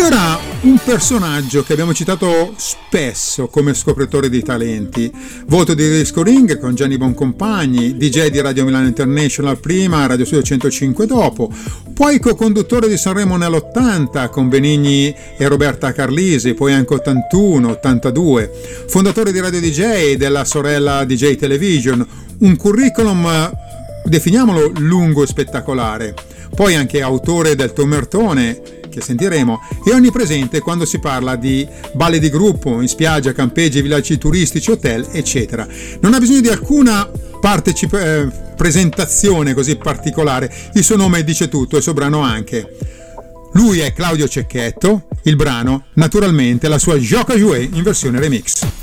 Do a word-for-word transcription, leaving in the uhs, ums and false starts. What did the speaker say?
E ora un personaggio che abbiamo citato spesso come scopritore di talenti, voto di Disco Ring con Gianni Boncompagni, D J di Radio Milano International prima, Radio Studio centocinque dopo, poi co-conduttore di Sanremo nell'ottanta con Benigni e Roberta Carlisi, poi anche ottantuno ottantadue, fondatore di Radio D J della sorella D J Television, un curriculum, definiamolo, lungo e spettacolare, poi anche autore del Tomertone, che sentiremo, e onnipresente quando si parla di balli di gruppo, in spiaggia, campeggi, villaggi turistici, hotel, eccetera. Non ha bisogno di alcuna partecip- eh, presentazione così particolare, il suo nome dice tutto e il suo brano anche. Lui è Claudio Cecchetto, il brano, naturalmente, la sua Joca Jouet in versione remix.